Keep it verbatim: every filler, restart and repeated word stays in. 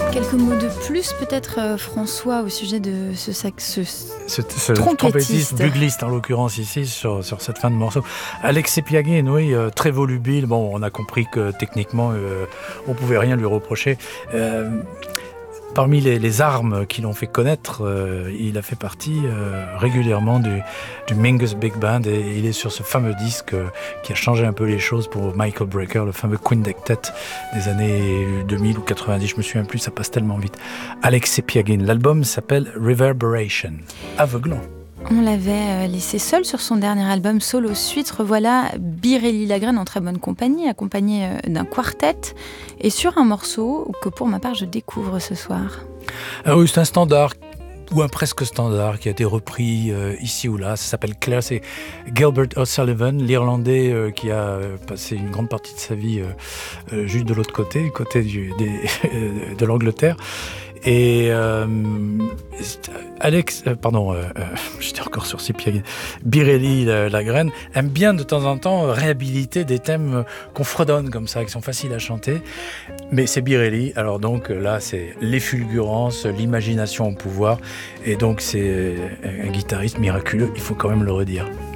Quelques mots de plus peut-être euh, François au sujet de ce sax ce, ce, ce trompettiste, bugliste en l'occurrence ici sur, sur cette fin de morceau. Alexei Piagin, oui, euh, très volubile. Bon, on a compris que techniquement euh, on pouvait rien lui reprocher. Euh, Parmi les, les armes qui l'ont fait connaître, euh, il a fait partie euh, régulièrement du, du Mingus Big Band et il est sur ce fameux disque euh, qui a changé un peu les choses pour Michael Brecker, le fameux Quintet des années deux mille ou quatre-vingt-dix, je me souviens plus, ça passe tellement vite. Alexei Piagin, l'album s'appelle Reverberation, aveuglant. On l'avait laissé seul sur son dernier album Solo Suite. Revoilà Birelli Lagrène en très bonne compagnie, accompagné d'un quartet et sur un morceau que pour ma part je découvre ce soir. Ah oui, c'est un standard ou un presque standard qui a été repris euh, ici ou là. Ça s'appelle Claire, c'est Gilbert O'Sullivan, l'Irlandais euh, qui a euh, passé une grande partie de sa vie euh, euh, juste de l'autre côté, du côté du, des, de l'Angleterre. Et euh, Alex, euh, pardon, euh, euh, j'étais encore sur ces pieds. Birelli Lagrène aime bien de temps en temps réhabiliter des thèmes qu'on fredonne comme ça, qui sont faciles à chanter. Mais c'est Birelli, alors donc là c'est l'effulgurance, l'imagination au pouvoir, et donc c'est un guitariste miraculeux. Il faut quand même le redire.